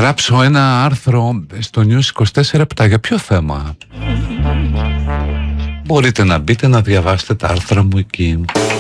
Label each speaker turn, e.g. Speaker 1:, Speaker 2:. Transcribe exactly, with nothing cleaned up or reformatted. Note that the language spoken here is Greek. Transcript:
Speaker 1: γράψω ένα άρθρο στο News είκοσι τέσσερα επτά. Για ποιο θέμα? Μπορείτε να μπείτε να διαβάσετε τα άρθρα μου εκεί.